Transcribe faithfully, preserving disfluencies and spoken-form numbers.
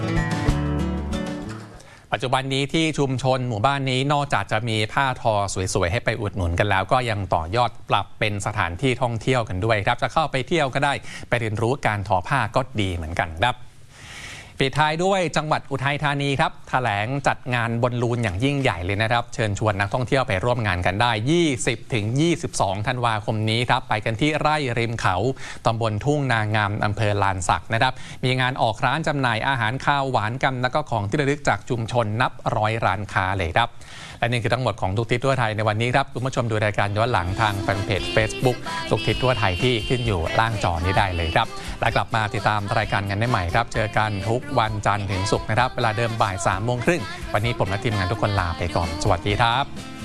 ปัจจุบันนี้ที่ชุมชนหมู่บ้านนี้นอกจากจะมีผ้าทอสวยๆให้ไปอุดหนุนกันแล้วก็ยังต่อยอดปรับเป็นสถานที่ท่องเที่ยวกันด้วยครับจะเข้าไปเที่ยวก็ได้ไปเรียนรู้การทอผ้าก็ดีเหมือนกันครับปิดท้ายด้วยจังหวัดอุทัยธานีครับแถลงจัดงานบอลลูนอย่างยิ่งใหญ่เลยนะครับเชิญชวนนักท่องเที่ยวไปร่วมงานกันได้ ยี่สิบถึงยี่สิบสอง ธันวาคมนี้ครับไปกันที่ไร่ริมเขาตำบลทุ่งนางามอำเภอลานสักนะครับมีงานออกร้านจำหน่ายอาหารข้าวหวานกันแล้วก็ของที่ระลึกจากชุมชนนับร้อยร้านค้าเลยครับและนี่คือทั้งหมดของทุกทิศทั่วไทยในวันนี้ครับคุณผู้ชมดูรายการย้อนหลังทางแฟนเพจ Facebook ทุกทิศทั่วไทยที่ขึ้นอยู่ล่างจอนี้ได้เลยครับและกลับมาติดตามรายการกันได้ใหม่ครับเจอกันทุกวันจันทร์ถึงศุกร์นะครับเวลาเดิมบ่ายสามโมงครึ่งวันนี้ผมและทีมงานทุกคนลาไปก่อนสวัสดีครับ